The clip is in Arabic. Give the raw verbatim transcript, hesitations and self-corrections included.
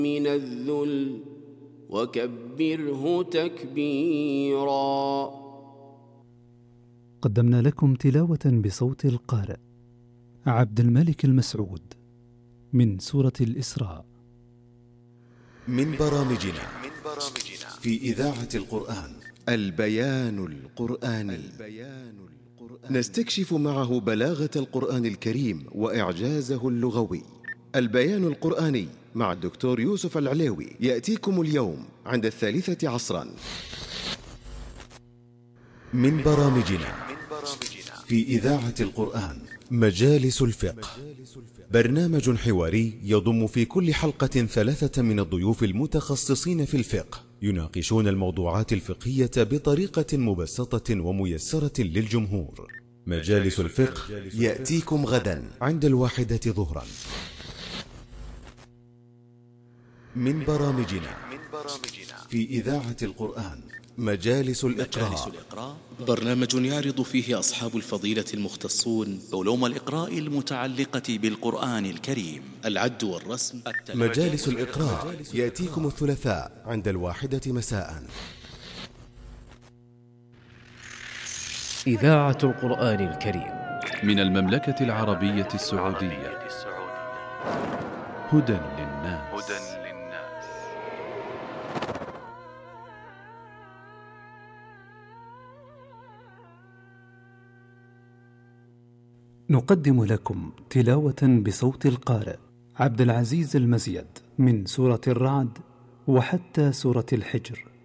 من الذل وكبره تكبيرا. قدمنا لكم تلاوة بصوت القارئ عبد الملك المسعود من سورة الإسراء. من برامجنا في إذاعة القرآن البيان القرآني، نستكشف معه بلاغة القرآن الكريم وإعجازه اللغوي. البيان القرآني مع الدكتور يوسف العليوي يأتيكم اليوم عند الثالثة عصرا. من برامجنا في إذاعة القرآن مجالس الفقه، برنامج حواري يضم في كل حلقة ثلاثة من الضيوف المتخصصين في الفقه، يناقشون الموضوعات الفقهية بطريقة مبسطة وميسرة للجمهور. مجالس الفقه يأتيكم غدا عند الواحدة ظهرا. من برامجنا في إذاعة القرآن مجالس الإقراء، برنامج يعرض فيه أصحاب الفضيلة المختصون علوم الإقراء المتعلقة بالقرآن الكريم، العد والرسم. مجالس الإقراء يأتيكم الثلاثاء عند الواحدة مساء. إذاعة القرآن الكريم من المملكة العربية السعودية، هدى للناس. نقدم لكم تلاوة بصوت القارئ عبد العزيز المزيد من سورة الرعد وحتى سورة الحجر.